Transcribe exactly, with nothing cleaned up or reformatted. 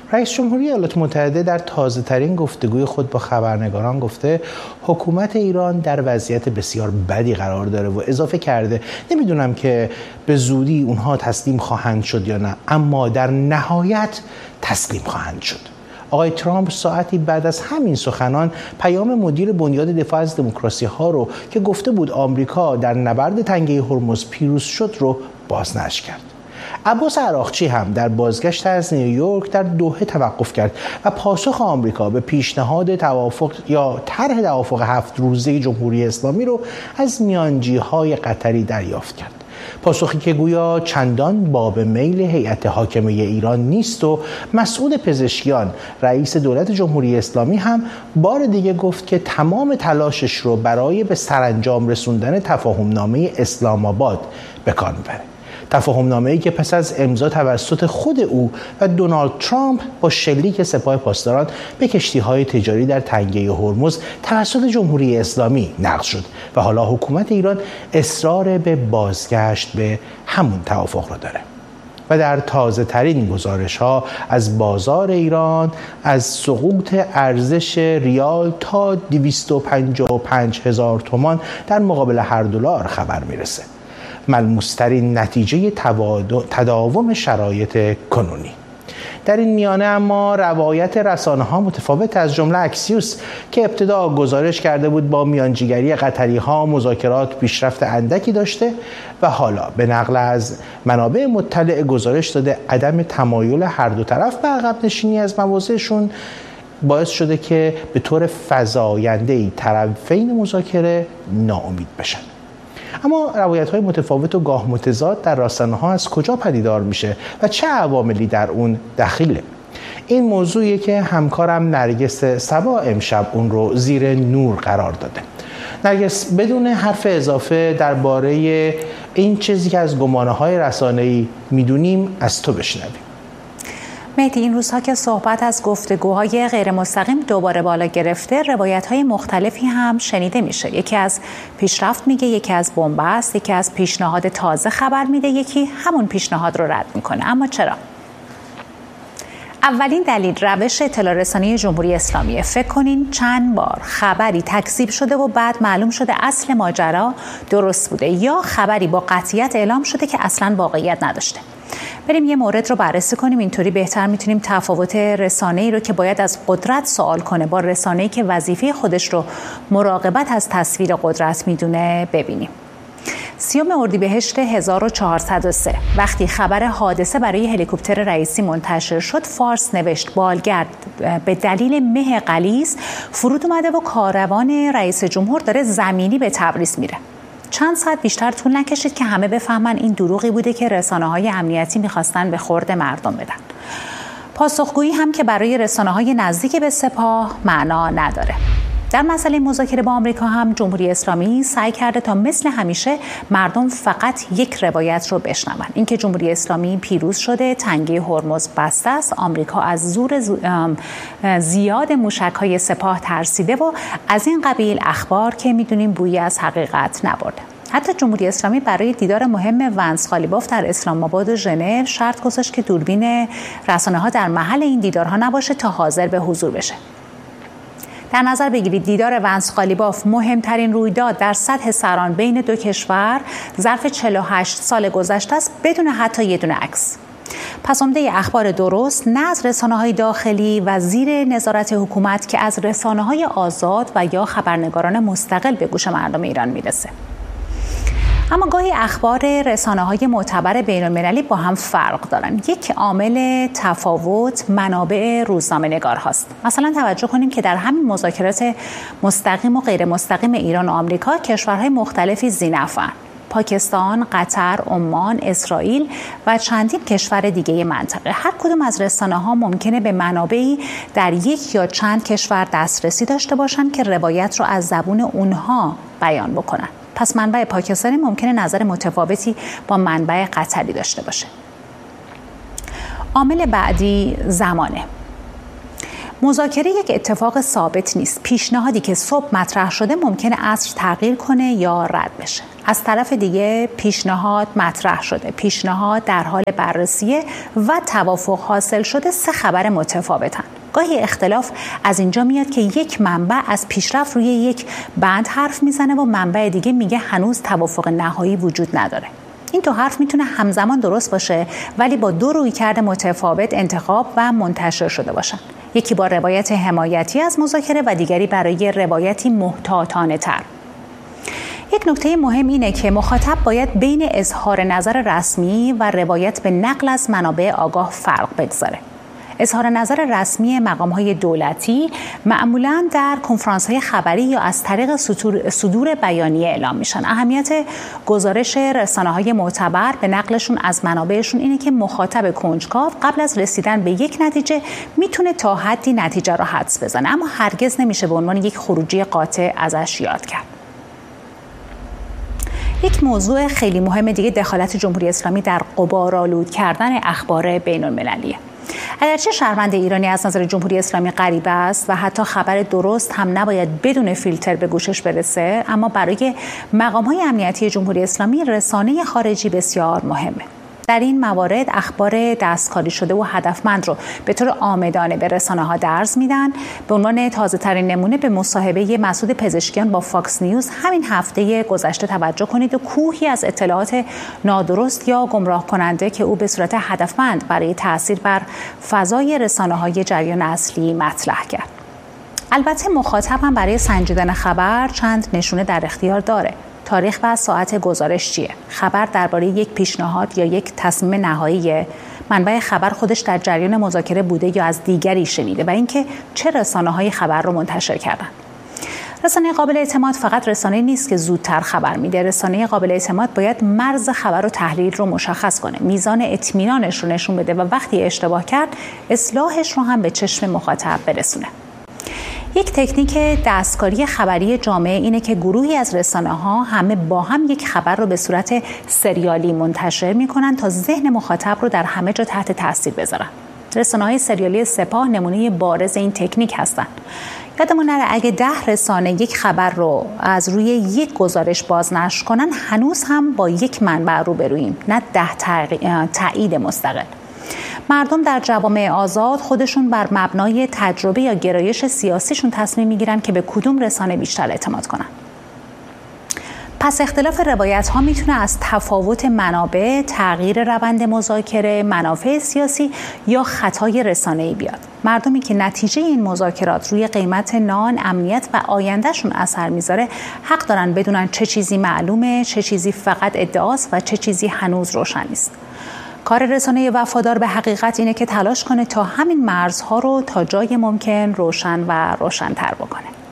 رئیس جمهوری ایالات متحده در تازه‌ترین گفتگوی خود با خبرنگاران گفته حکومت ایران در وضعیت بسیار بدی قرار داره و اضافه کرده نمیدونم که به زودی اونها تسلیم خواهند شد یا نه، اما در نهایت تسلیم خواهند شد. آقای ترامپ ساعتی بعد از همین سخنان پیام مدیر بنیاد دفاع از دموکراسی ها رو که گفته بود آمریکا در نبرد تنگه هرمز پیروز شد رو بازنشر کرد. عباس عراقچی هم در بازگشت از نیویورک در دوحه توقف کرد و پاسخ آمریکا به پیشنهاد توافق یا طرح توافق هفت روزه جمهوری اسلامی رو از میانجی‌های قطری دریافت کرد. پاسخی که گویا چندان باب میل هیئت حاکمه ایران نیست و مسعود پزشکیان رئیس دولت جمهوری اسلامی هم بار دیگه گفت که تمام تلاشش رو برای به سرانجام رسوندن تفاهمنامه اسلام آباد به کار میبره. تفاهمنامه‌ای که پس از امضا توسط خود او و دونالد ترامپ با شلیک سپاه پاسداران به کشتی‌های تجاری در تنگه هرمز توسط جمهوری اسلامی نقض شد و حالا حکومت ایران اصرار به بازگشت به همون توافق را داره. و در تازه ترین گزارش ها از بازار ایران از سقوط ارزش ریال تا دویست و پنجاه و پنج هزار تومان در مقابل هر دلار خبر میرسه. ملموس‌ترین نتیجه تداوم شرایط کنونی. در این میانه اما روایت رسانه‌ها متفاوت از جمله اکسیوس که ابتدا گزارش کرده بود با میانجیگری قطری‌ها مذاکرات پیشرفت اندکی داشته و حالا به نقل از منابع مطلع گزارش داده عدم تمایل هر دو طرف به عقب نشینی از مواضعشون باعث شده که به طور فزاینده‌ای طرفین مذاکره ناامید بشن. اما روایت‌های متفاوت و گاه متضاد در رسانه‌ها از کجا پدیدار میشه و چه عواملی در اون دخیله؟ این موضوعیه که همکارم نرگس صبا امشب اون رو زیر نور قرار داده. نرگس، بدون حرف اضافه درباره این چیزی که از گمانه‌های رسانه‌ای میدونیم از تو بشنویم. مهدی، این روزها که صحبت از گفتگوهای غیر مستقیم دوباره بالا گرفته، روایت‌های مختلفی هم شنیده میشه. یکی از پیشرفت میگه، یکی از بنبست، یکی از پیشنهاد تازه خبر میده، یکی همون پیشنهاد رو رد میکنه. اما چرا؟ اولین دلیل روش اطلاع رسانی جمهوری اسلامی. فکر کنین چند بار خبری تکذیب شده و بعد معلوم شده اصل ماجرا درست بوده، یا خبری با قطعیت اعلام شده که اصلاً واقعیت نداشته. بریم یه مورد رو بررسی کنیم، اینطوری بهتر میتونیم تفاوت رسانه‌ای رو که باید از قدرت سوال کنه با رسانه‌ای که وظیفه خودش رو مراقبت از تصویر قدرت میدونه ببینیم. سیوم اردیبهشت هزار و چهارصد و سه وقتی خبر حادثه برای هلیکوپتر رئیسی منتشر شد، فارس نوشت بالگرد به دلیل مه غلیظ فرود اومده و کاروان رئیس جمهور داره زمینی به تبریز میره. چند ساعت بیشتر طول نکشید که همه بفهمن این دروغی بوده که رسانه‌های امنیتی می‌خواستن به خورد مردم بدن. پاسخگویی هم که برای رسانه‌های نزدیک به سپاه معنا نداره. در مسئله مذاکره با آمریکا هم جمهوری اسلامی سعی کرده تا مثل همیشه مردم فقط یک روایت رو بشنون، اینکه جمهوری اسلامی پیروز شده، تنگه هرمز بسته است، آمریکا از زور زیاد موشک‌های سپاه ترسیده و از این قبیل اخبار که می‌دونیم بویی از حقیقت نبرده. حتی جمهوری اسلامی برای دیدار مهم ونس خالیباف در اسلام آباد و ژنو شرط گذاشت که دوربین رسانه‌ها در محل این دیدارها نباشه تا حاضر به حضور بشه. در نظر بگیرید دیدار ونس خالیباف مهمترین رویداد در سطح سران بین دو کشور ظرف چهل و هشت سال گذشته است بدون حتی یه دونه عکس. پس عمده اخبار درست نه از رسانه‌های داخلی و زیر نظارت حکومت که از رسانه‌های آزاد و یا خبرنگاران مستقل به گوش مردم ایران میرسه. اما گاهی اخبار رسانه‌های معتبر بین‌المللی با هم فرق دارن. یک عامل تفاوت منابع روزنامه‌نگار هاست. مثلا توجه کنیم که در همین مذاکرات مستقیم و غیر مستقیم ایران و آمریکا کشورهای مختلفی ذی‌نفعن. پاکستان، قطر، عمان، اسرائیل و چندین کشور دیگه منطقه. هر کدوم از رسانه‌ها ممکنه به منابعی در یک یا چند کشور دسترسی داشته باشن که روایت رو از زبون اونها بیان بکنن. پس منبع پاکستانی ممکنه نظر متفاوتی با منبع قطری داشته باشه. عامل بعدی زمانه. مذاکره یک اتفاق ثابت نیست. پیشنهادی که صبح مطرح شده ممکنه عصر تغییر کنه یا رد بشه. از طرف دیگه پیشنهاد مطرح شده، پیشنهاد در حال بررسیه و توافق حاصل شده، سه خبر متفاوتن. گاهی اختلاف از اینجا میاد که یک منبع از پیشرفت روی یک بند حرف میزنه و منبع دیگه میگه هنوز توافق نهایی وجود نداره. این دو حرف میتونه همزمان درست باشه ولی با دو رویکرد متفاوت انتخاب و منتشر شده باشن. یکی با روایت حمایتی از مذاکره و دیگری برای روایتی محتاطانه تر. یک نکته مهم اینه که مخاطب باید بین اظهار نظر رسمی و روایت به نقل از منابع آگاه فرق بگذاره. اظهار نظر رسمی مقام‌های دولتی معمولاً در کنفرانس‌های خبری یا از طریق صدور بیانیه اعلام میشن. اهمیت گزارش رسانه‌های معتبر به نقلشون از منابعشون اینه که مخاطب کنجکاو قبل از رسیدن به یک نتیجه میتونه تا حدی نتیجه رو حدس بزنه، اما هرگز نمیشه به عنوان یک خروجی قاطع ازش یاد کرد. یک موضوع خیلی مهم دیگه دخالت جمهوری اسلامی در غبارآلود کردن اخبار بین‌المللیه. اگرچه شهروند ایرانی از نظر جمهوری اسلامی غریبه است و حتی خبر درست هم نباید بدون فیلتر به گوشش برسه، اما برای مقام‌های امنیتی جمهوری اسلامی رسانه خارجی بسیار مهمه. در این موارد اخبار دستکاری شده و هدفمند رو به طور عامدانه به رسانه‌ها درز میدن. به عنوان تازه‌ترین نمونه به مصاحبه مسعود پزشکیان با فاکس نیوز همین هفته گذشته توجه کنید و کوهی از اطلاعات نادرست یا گمراه کننده که او به صورت هدفمند برای تأثیر بر فضای رسانه‌های جریان اصلی مطرح کرد. البته مخاطب هم برای سنجیدن خبر چند نشونه در اختیار داره. تاریخ و ساعت گزارش چیه؟ خبر درباره یک پیشنهاد یا یک تصمیم نهاییه؟ منبع خبر خودش در جریان مذاکره بوده یا از دیگری شنیده؟ و اینکه چه رسانه‌های خبر رو منتشر کردن؟ رسانه قابل اعتماد فقط رسانه نیست که زودتر خبر میده. رسانه قابل اعتماد باید مرز خبر و تحلیل رو مشخص کنه، میزان اطمینانش رو نشون بده و وقتی اشتباه کرد اصلاحش رو هم به چشم مخاطب برسونه. یک تکنیک دستکاری خبری جامعه اینه که گروهی از رسانه‌ها همه با هم یک خبر رو به صورت سریالی منتشر می‌کنن تا ذهن مخاطب رو در همه جا تحت تاثیر بذارن. رسانه‌های سریالی سپاه نمونه بارز این تکنیک هستن. یادمون نره اگه ده رسانه یک خبر رو از روی یک گزارش بازنشر کنن هنوز هم با یک منبع روبرویم، نه ده تایید مستقل. مردم در جوامع آزاد خودشون بر مبنای تجربه یا گرایش سیاسیشون تصمیم میگیرن که به کدوم رسانه بیشتر اعتماد کنن. پس اختلاف روایت ها میتونه از تفاوت منابع، تغییر روند مذاکره، منافع سیاسی یا خطای رسانه‌ای بیاد. مردمی که نتیجه این مذاکرات روی قیمت نان، امنیت و آیندهشون اثر میذاره حق دارن بدونن چه چیزی معلومه، چه چیزی فقط ادعاست و چه چیزی هنوز روشن نیست. کار رسانه وفادار به حقیقت اینه که تلاش کنه تا همین مرزها رو تا جای ممکن روشن و روشن‌تر بکنه.